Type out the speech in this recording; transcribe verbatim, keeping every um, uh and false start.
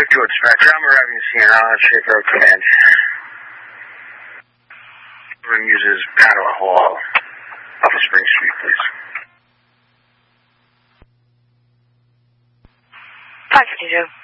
fifty George Spectre. I'm arriving to Sienna on Shape Road Command. Room uses Padua Hall off of Spring Street, please. five fifty, Joe.